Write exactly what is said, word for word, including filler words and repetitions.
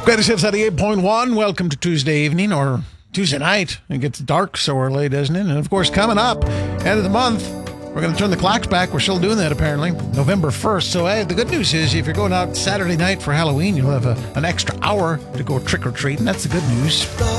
Greatest Hits ninety-eight point one. Welcome to Tuesday evening or Tuesday night. It gets dark so early, doesn't it? And of course, coming up, end of the month, we're going to turn the clocks back. We're still doing that, apparently, November first. So hey, the good news is if you're going out Saturday night for Halloween, you'll have a, an extra hour to go trick-or-treating. That's the good news.